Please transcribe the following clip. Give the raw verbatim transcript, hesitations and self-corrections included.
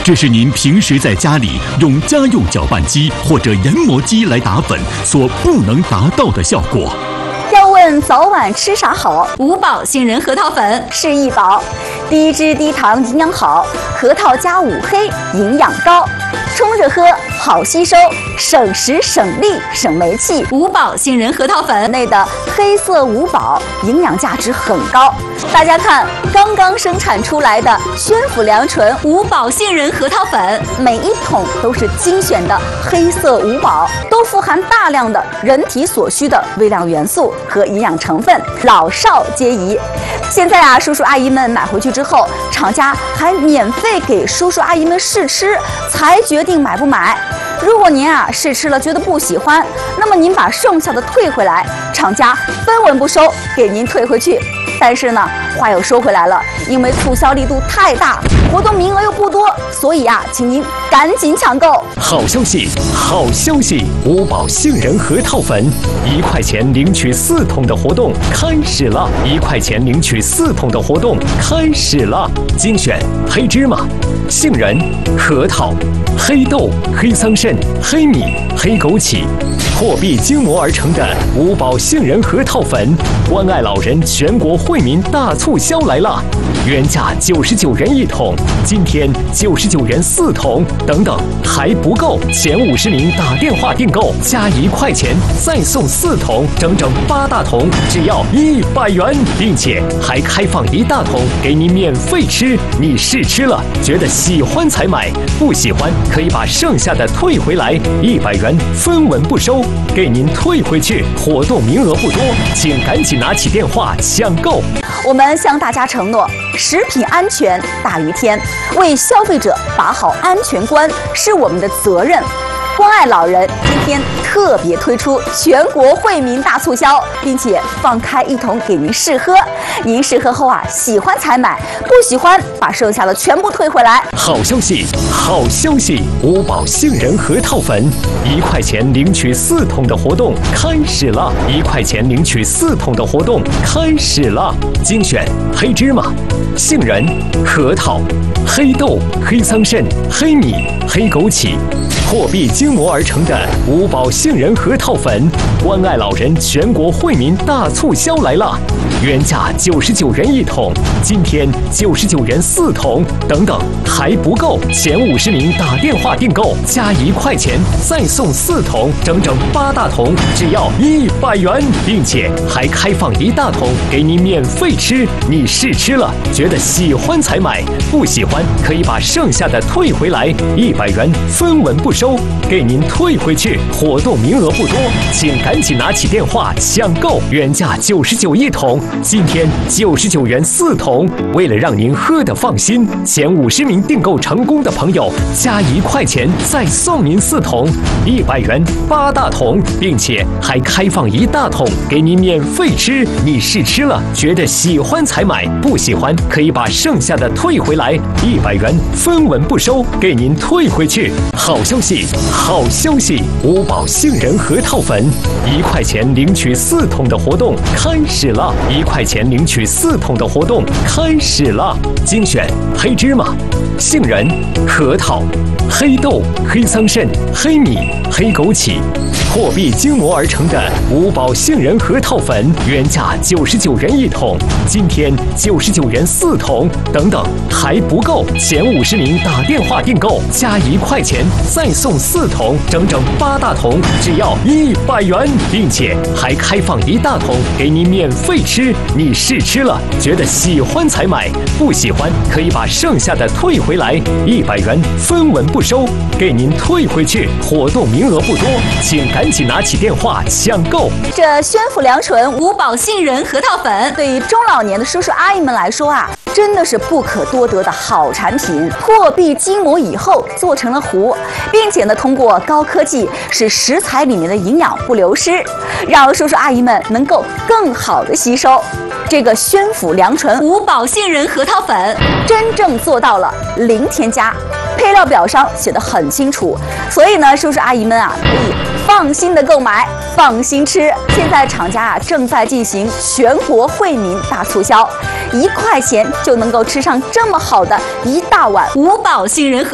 这是您平时在家里用家用搅拌机或者研磨机来打粉所不能达到的效果。 要问早晚吃啥好？ 五宝杏仁核桃粉是一宝，低脂低糖营养好，核桃加五黑营养高，冲着喝好吸收，省时省力省煤气。 五宝杏仁核桃粉内的黑色五宝营养价值很高。大家看，刚刚生产出来的宣府良醇五宝杏仁核桃粉， 每一桶都是精选的黑色五宝，都富含大量的人体所需的微量元素和营养成分，老少皆宜。现在啊，叔叔阿姨们买回去之后，厂家还免费给叔叔阿姨们试吃，才决定买不买。如果您啊试吃了觉得不喜欢，那么您把剩下的退回来，厂家分文不收，给您退回去。但是呢，话又说回来了，因为促销力度太大，活动名额又不多，所以啊，请您赶紧抢购。 好消息，好消息！五宝杏仁核桃粉，一块钱领取四桶的活动开始了！一块钱领取四桶的活动开始了！精选黑芝麻、杏仁、核桃、黑豆、黑桑葚、黑米、黑枸杞，破壁精磨而成的五宝杏仁核桃粉，关爱老人全国惠民大促销来了！原价九十九元一桶，今天九十九元四桶，等等还不够，前五十名打电话订购加一块钱再送四桶，整整八大桶，只要一百元，并且还开放一大桶给你免费吃。你试吃了，觉得喜欢才买，不喜欢可以把剩下的退回来，一百元分文不收，给您退回去。活动名额不多，请赶紧拿起电话抢购。 我们向大家承诺，食品安全大于天，为消费者把好安全关是我们的责任。关爱老人，今天特别推出全国惠民大促销，并且放开一桶给您试喝。您试喝后啊，喜欢才买，不喜欢把剩下的全部退回来。 好消息，好消息！五宝杏仁核桃粉，一块钱领取四桶的活动开始了！一块钱领取四桶的活动开始了！精选黑芝麻、杏仁、核桃、黑豆、黑桑葚、黑米、黑枸杞，破壁精磨而成的五宝杏仁核桃粉，关爱老人全国惠民大促销来了！原价九十九元一桶，今天九十九元四桶，等等还不够，前五十名打电话订购加一块钱再送四桶，整整八大桶，只要一百元，并且还开放一大桶给你免费吃。你试吃了，觉得喜欢才买，不喜欢可以把剩下的退回来，一百元分文不收，给您退回去。活动名额不多，请赶紧拿起电话抢购。原价九十九一桶，今天九十九元四桶。为了让您喝得放心，前五十名订购成功的朋友加一块钱再送您四桶，一百元八大桶，并且还开放一大桶给您免费吃。你试吃了，觉得喜欢才买，不喜欢可以把剩下的退回来，一百元分文不收，给您退回去。好消息，好消息！五宝杏仁核桃粉，一块钱领取四桶的活动开始了！一块钱领取四桶的活动开始了！精选黑芝麻、杏仁、核桃、黑豆、黑桑葚、黑米、黑枸杞，破壁精磨而成的五宝杏仁核桃粉，原价九十九元一桶，今天九十九元四桶，等等还不够，前五十名打电话订购加一块钱再送四桶，整整八大桶，只要一百元，并且还开放一大桶给你免费吃。你试吃了，觉得喜欢才买，不喜欢可以把剩下的退回来，一百元分文不收，给您退回去。活动名额不多，请赶紧拿起电话抢购。 这宣府良醇五宝杏仁核桃粉， 对于中老年的叔叔阿姨们来说啊，真的是不可多得的好产品。破壁筋磨以后做成了糊，并且呢，通过高科技使食材里面的营养不流失，让叔叔阿姨们能够更好的吸收。这个宣府良醇五宝杏仁核桃粉真正做到了零添加，配料表上写得很清楚，所以呢，叔叔阿姨们啊可以放心的购买，放心吃。现在厂家啊正在进行全国惠民大促销，一块钱就能够吃上这么好的一大碗五宝杏仁核